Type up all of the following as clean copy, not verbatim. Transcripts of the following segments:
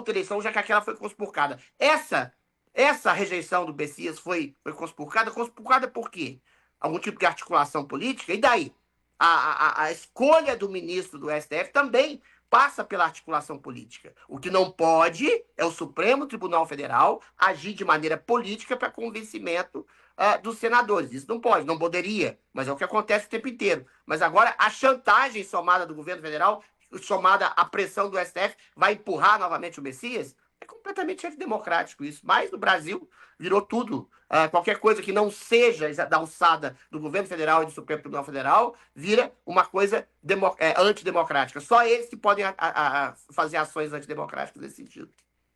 outra eleição, já que aquela foi conspurcada. Essa rejeição do Messias foi conspurcada? Conspurcada por quê? Algum tipo de articulação política? E daí? A escolha do ministro do STF também passa pela articulação política. O que não pode é o Supremo Tribunal Federal agir de maneira política para convencimento dos senadores. Isso não pode, não poderia, mas é o que acontece o tempo inteiro. Mas agora a chantagem somada do governo federal, somada à pressão do STF, vai empurrar novamente o Messias? É completamente antidemocrático isso. Mas no Brasil virou tudo. Qualquer coisa que não seja da alçada do governo federal e do Supremo Tribunal Federal vira uma coisa antidemocrática. Só eles que podem fazer ações antidemocráticas nesse sentido.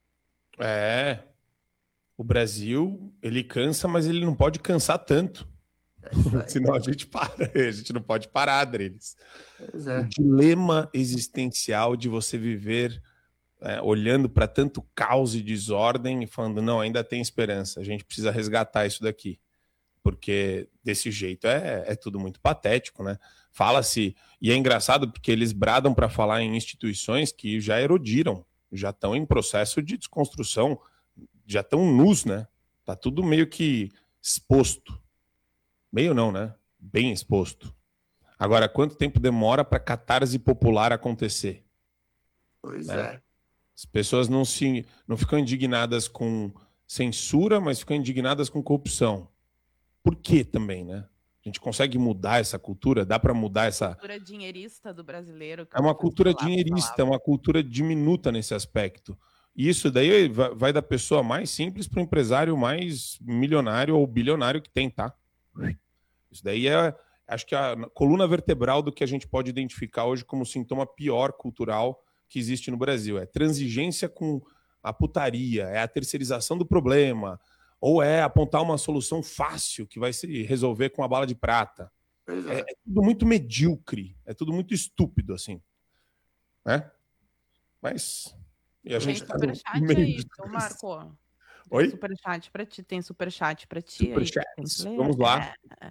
O Brasil, ele cansa, mas ele não pode cansar tanto. Senão a gente para. A gente não pode parar, Adriles. O dilema existencial de você viver olhando para tanto caos e desordem e falando, não, ainda tem esperança, a gente precisa resgatar isso daqui. Porque desse jeito é tudo muito patético, né? Fala-se, e é engraçado porque eles bradam para falar em instituições que já erodiram, já estão em processo de desconstrução, já estão nus, né? Tá tudo meio que exposto. Meio não, né? Bem exposto. Agora, quanto tempo demora para catarse popular acontecer? Pois é. As pessoas não ficam indignadas com censura, mas ficam indignadas com corrupção. Por quê também, né? A gente consegue mudar essa cultura? Dá para mudar essa... cultura dinheirista do brasileiro. É uma cultura dinheirista, é uma cultura diminuta nesse aspecto. E isso daí vai da pessoa mais simples para o empresário mais milionário ou bilionário que tem, tá? Isso daí acho que a coluna vertebral do que a gente pode identificar hoje como sintoma pior cultural que existe no Brasil. É transigência com a putaria, é a terceirização do problema, ou é apontar uma solução fácil que vai se resolver com a bala de prata. É tudo muito medíocre, é tudo muito estúpido, assim. Né? Mas... E a gente tem superchat aí, Marco. Oi? Superchat pra ti, tem superchat pra ti. Superchats, vamos lá.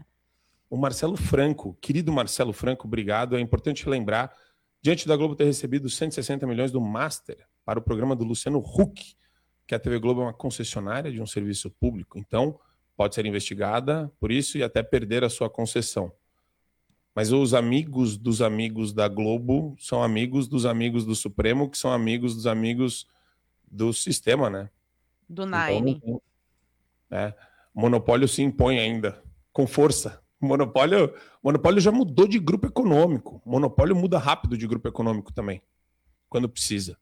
O Marcelo Franco, querido Marcelo Franco, obrigado. É importante lembrar, diante da Globo ter recebido 160 milhões do Master para o programa do Luciano Huck, que a TV Globo é uma concessionária de um serviço público, então pode ser investigada por isso e até perder a sua concessão. Mas os amigos dos amigos da Globo são amigos do Supremo, que são amigos dos amigos do sistema, né? Do Nine. Então, o monopólio se impõe ainda, com força. O monopólio já mudou de grupo econômico. O monopólio muda rápido de grupo econômico também, quando precisa.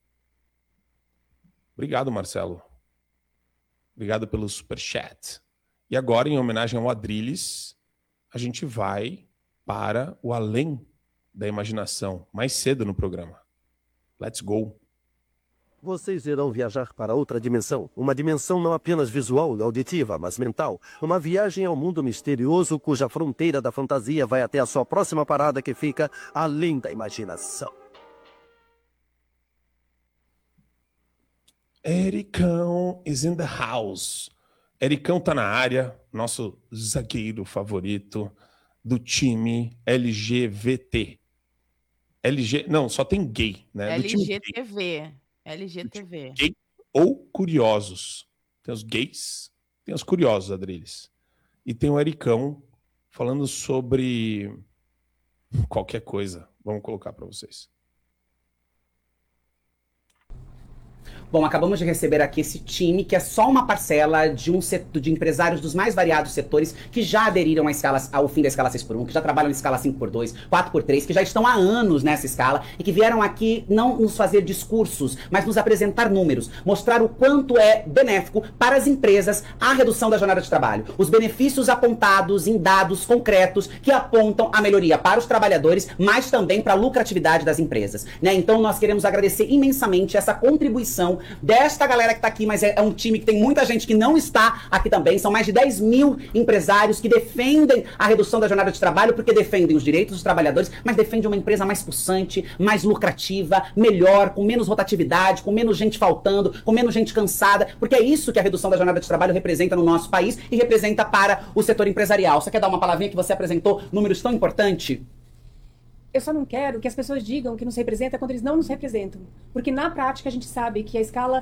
Obrigado, Marcelo. Obrigado pelo superchat. E agora, em homenagem ao Adriles, a gente vai para o além da imaginação, mais cedo no programa. Let's go! Vocês irão viajar para outra dimensão. Uma dimensão não apenas visual, auditiva, mas mental. Uma viagem ao mundo misterioso cuja fronteira da fantasia vai até a sua próxima parada que fica além da imaginação. Ericão is in the house. Ericão tá na área, nosso zagueiro favorito do time LGBT. Não, só tem gay, né? LGTV. LGTV. Gay ou curiosos. Tem os gays, tem os curiosos, Adriles. E tem o Ericão falando sobre qualquer coisa. Vamos colocar para vocês. Bom, acabamos de receber aqui esse time, que é só uma parcela de de empresários dos mais variados setores que já aderiram ao fim da escala 6x1, que já trabalham na escala 5x2, 4x3, que já estão há anos nessa escala e que vieram aqui não nos fazer discursos, mas nos apresentar números, mostrar o quanto é benéfico para as empresas a redução da jornada de trabalho. Os benefícios apontados em dados concretos que apontam a melhoria para os trabalhadores, mas também para a lucratividade das empresas, né? Então nós queremos agradecer imensamente essa contribuição desta galera que está aqui, mas é um time que tem muita gente que não está aqui também. São mais de 10 mil empresários que defendem a redução da jornada de trabalho, porque defendem os direitos dos trabalhadores, mas defendem uma empresa mais pulsante, mais lucrativa, melhor, com menos rotatividade, com menos gente faltando, com menos gente cansada, porque é isso que a redução da jornada de trabalho representa no nosso país e representa para o setor empresarial. Você quer dar uma palavrinha que você apresentou, números tão importantes? Eu só não quero que as pessoas digam que nos representa quando eles não nos representam. Porque na prática a gente sabe que a escala